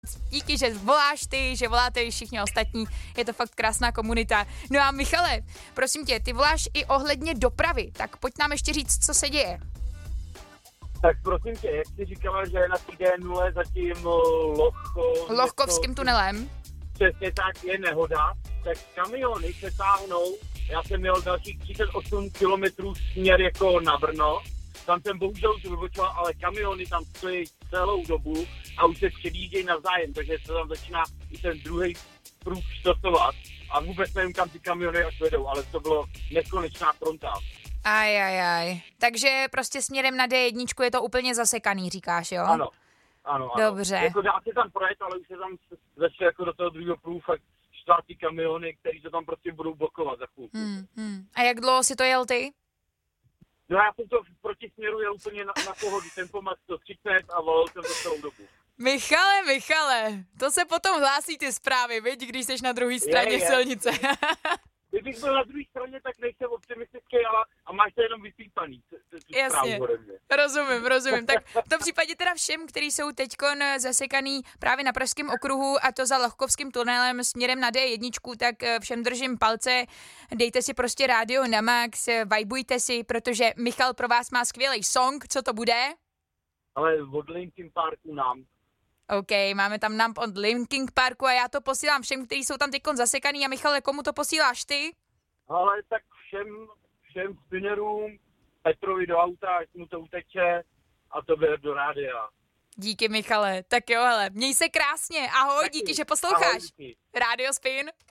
Díky, že voláš ty, že voláte i všichni ostatní, je to fakt krásná komunita. No a Michale, prosím tě, ty voláš i ohledně dopravy, tak pojď nám ještě říct, co se děje. Tak prosím tě, jak jsi říkala, že je na té D0 zatím Lohkovským tunelem. Přesně tak, je nehoda, tak kamiony se táhnou, já jsem měl dalších 38 kilometrů směr jako na Brno, tam jsem bohužel vybočoval, ale kamiony tam stojí celou dobu a už se předjíždějí navzájem, takže se tam začíná i ten druhý pruh štosovat a vůbec nevím, kam ty kamiony až vedou, ale to bylo nekonečná fronta. Aj. Takže prostě směrem na D1 je to úplně zasekaný, říkáš, jo? Ano. Dobře. Jako dá se tam projet, ale už se tam začne jako do toho druhého pruhu fakt štvátý kamiony, který se tam prostě budou blokovat za chvilku. A jak dlouho si to jel ty? No já jsem to v protisměru jel úplně na pohodu, tempomat 130 a volal jsem to celou dobu. Michale, to se potom hlásí ty zprávy, viď, když jsi na druhé straně silnice. Kdybych byl na druhé straně, tak nejsem optimistický, a máš to jenom vypípaný. Jasně, rozumím. Tak v tom případě teda všem, kteří jsou teďkon zasekaný právě na Pražském okruhu a to za Lohkovským tunelem směrem na D1, tak všem držím palce, dejte si prostě rádio na max, vibujte si, protože Michal pro vás má skvělý song, co to bude? Ale od Linkin Parku nám. OK, máme tam Numb od Linkin Parku a já to posílám všem, kteří jsou tam teďkon zasekaný. A Michale, komu to posíláš ty? Ale tak všem spinnerům, Petrovi do auta, až mu to uteče a tobě do rádia. Díky, Michale. Tak jo, hele, měj se krásně. Ahoj, taky. Díky, že posloucháš. Ahoj, díky. Rádio Spin.